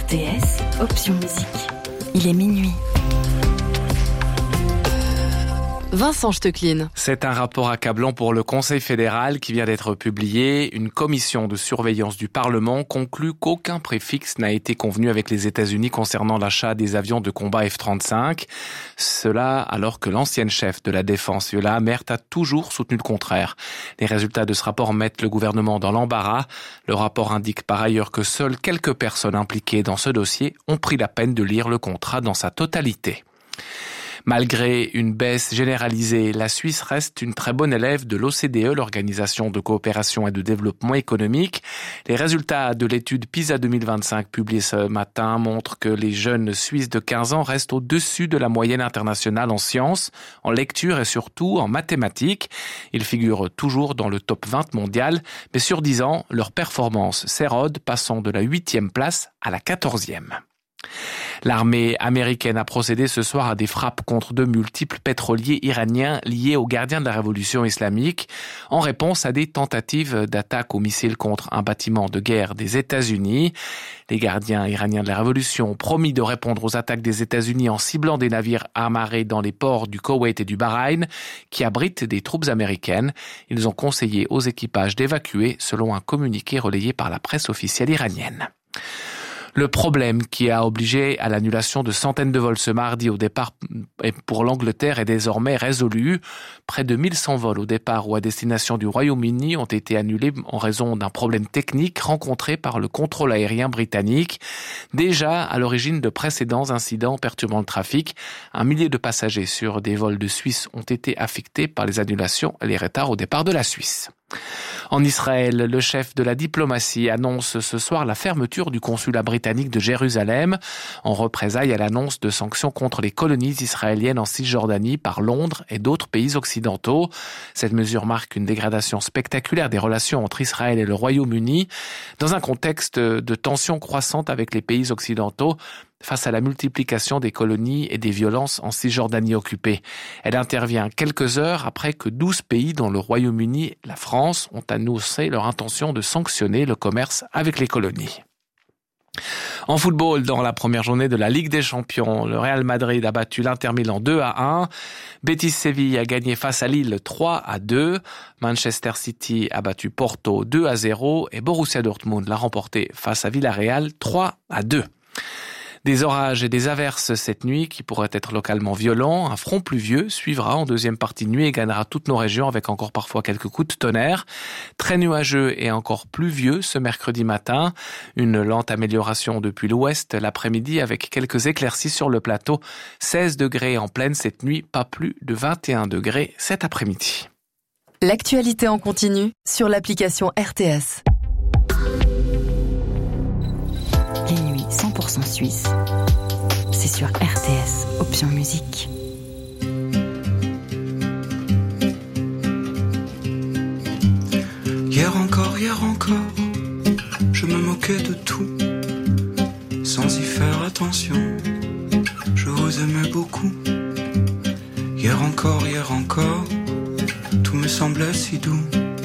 RTS, option musique. Il est minuit. Vincent Stecklin. C'est un rapport accablant pour le Conseil fédéral qui vient d'être publié. Une commission de surveillance du Parlement conclut qu'aucun prix fixe n'a été convenu avec les États-Unis concernant l'achat des avions de combat F-35. Cela alors que l'ancienne chef de la défense, Viola Amert, a toujours soutenu le contraire. Les résultats de ce rapport mettent le gouvernement dans l'embarras. Le rapport indique par ailleurs que seules quelques personnes impliquées dans ce dossier ont pris la peine de lire le contrat dans sa totalité. Malgré une baisse généralisée, la Suisse reste une très bonne élève de l'OCDE, l'Organisation de coopération et de développement économique. Les résultats de l'étude PISA 2025 publiée ce matin montrent que les jeunes Suisses de 15 ans restent au-dessus de la moyenne internationale en sciences, en lecture et surtout en mathématiques. Ils figurent toujours dans le top 20 mondial, mais sur 10 ans, leur performance s'érode, passant de la 8e place à la 14e. L'armée américaine a procédé ce soir à des frappes contre de multiples pétroliers iraniens liés aux gardiens de la révolution islamique, en réponse à des tentatives d'attaque aux missiles contre un bâtiment de guerre des États-Unis. Les gardiens iraniens de la révolution ont promis de répondre aux attaques des États-Unis en ciblant des navires amarrés dans les ports du Koweït et du Bahreïn, qui abritent des troupes américaines. Ils ont conseillé aux équipages d'évacuer, selon un communiqué relayé par la presse officielle iranienne. Le problème qui a obligé à l'annulation de centaines de vols ce mardi au départ pour l'Angleterre est désormais résolu. Près de 1100 vols au départ ou à destination du Royaume-Uni ont été annulés en raison d'un problème technique rencontré par le contrôle aérien britannique. Déjà à l'origine de précédents incidents perturbant le trafic, 1 millier de passagers sur des vols de Suisse ont été affectés par les annulations et les retards au départ de la Suisse. En Israël, le chef de la diplomatie annonce ce soir la fermeture du consulat britannique de Jérusalem en représailles à l'annonce de sanctions contre les colonies israéliennes en Cisjordanie par Londres et d'autres pays occidentaux. Cette mesure marque une dégradation spectaculaire des relations entre Israël et le Royaume-Uni dans un contexte de tensions croissantes avec les pays occidentaux face à la multiplication des colonies et des violences en Cisjordanie occupée. Elle intervient quelques heures après que 12 pays, dont le Royaume-Uni et la France, ont annoncé leur intention de sanctionner le commerce avec les colonies. En football, dans la première journée de la Ligue des Champions, le Real Madrid a battu l'Inter Milan 2-1. Betis Séville a gagné face à Lille 3-2. Manchester City a battu Porto 2-0 et Borussia Dortmund l'a remporté face à Villarreal 3-2. Des orages et des averses cette nuit qui pourraient être localement violents. Un front pluvieux suivra en deuxième partie de nuit et gagnera toutes nos régions avec encore parfois quelques coups de tonnerre. Très nuageux et encore pluvieux ce mercredi matin. Une lente amélioration depuis l'ouest l'après-midi avec quelques éclaircies sur le plateau. 16 degrés en pleine cette nuit, pas plus de 21 degrés cet après-midi. L'actualité en continu sur l'application RTS. Les nuits 100% suisse, c'est sur RTS, option musique. Hier encore, je me moquais de tout, sans y faire attention, je vous aimais beaucoup. Hier encore, tout me semblait si doux.